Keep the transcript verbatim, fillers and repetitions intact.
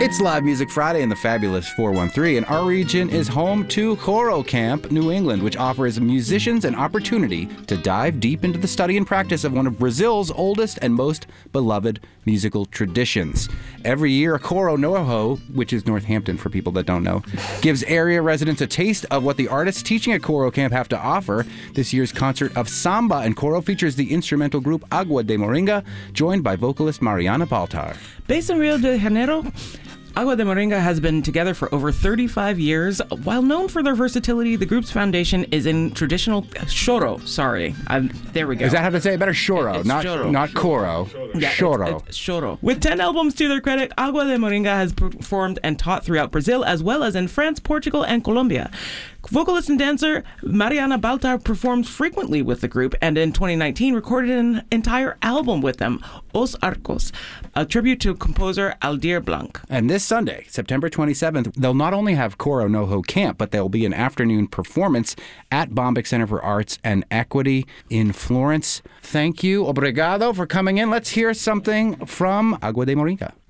It's Live Music Friday in the fabulous four one three, and our region is home to Coro Camp New England, which offers musicians an opportunity to dive deep into the study and practice of one of Brazil's oldest and most beloved musical traditions. Every year, Coro Noho, which is Northampton for people that don't know, gives area residents a taste of what the artists teaching at Coro Camp have to offer. This year's concert of Samba and Coro features the instrumental group Agua de Moringa, joined by vocalist Mariana Baltar. Based in Rio de Janeiro, Agua de Moringa has been together for over thirty-five years. While known for their versatility, the group's foundation is in traditional choro. Sorry, I'm, there we go. Is that how to say it better? Choro, It's not choro. not Coro. Yeah, Choro. It's, it's choro. With ten albums to their credit, Agua de Moringa has performed and taught throughout Brazil, as well as in France, Portugal, and Colombia. Vocalist and dancer Mariana Baltar performs frequently with the group, and in twenty nineteen recorded an entire album with them, Os Arcos, a tribute to composer Aldir Blanc. And this Sunday, September twenty-seventh, they'll not only have Coro Noho Camp, but there will be an afternoon performance at Bombyx Center for Arts and Equity in Florence. Thank you, obrigado, for coming in. Let's hear something from Agua de Moringa.